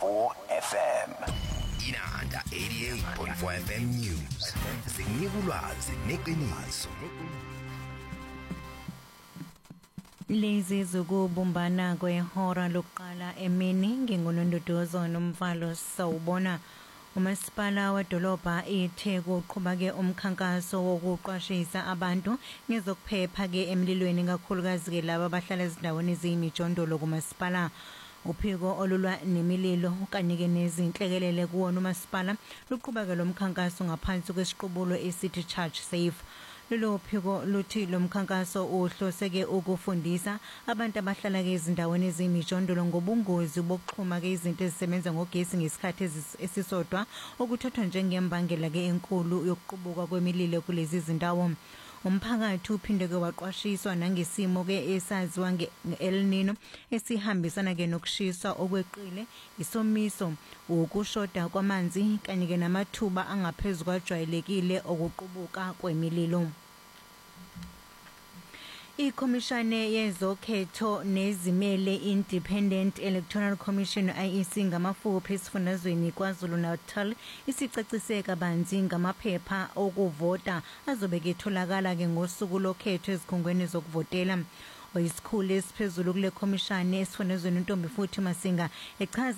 FM. Inanda 88.4 FM News. Sinika ulwazi neqiniso. Lezi zokubumbana kwehora lokuqala emini ngingonondodozo nomvalo sawubona. Umasipala wedolobha iTheku uqhubeka ke umkhankaso wokuqwashisa abantu ngezokuphepha ke emlilweni kakhulukazi ke laba abahlala ezindaweni eziyimijondolo kumasipala. Uphiko olulwa nemililo kanye ke nezinhlekelele kuwona umasipala luqhubeka lo mkhankaso ngaphansi kwesiqubulo esithi Charge Safe. Lelo phiko luthi lo mkhankaso uhloseke ukufundisa abantu abahlala ke ezindaweni ezimijondolo ngobungozi bokuxhuma ke izinto ezisebenza ngogesi ngesikhathi esisodwa okuthathwa njengembangela ke enkulu yokuqubuka kwemililo kulezi zindawo. Umphakathi uphinde ke waqwashiswa nangesimo ke esaziwa nge-El Nino esihambisana ke nokushisa okweqile, isomiso, ukushoda kwamanzi kanye ke namathuba angaphezulu kwajwayelekile okuqubuka kwemililo. Ikhomishane yezokhetho nezimele Independent Electoral Commission IEC ngamafuphi esifundazweni KwaZulu-Natal isicacise kabanzi ngamaphepha okuvota azobe ketholakala ke ngosuku lokhetho ezikhungweni zokuvotela. Oyisikhulu esiphezulu kule khomishane esifundazweni uNtombi futhi Masinga echaza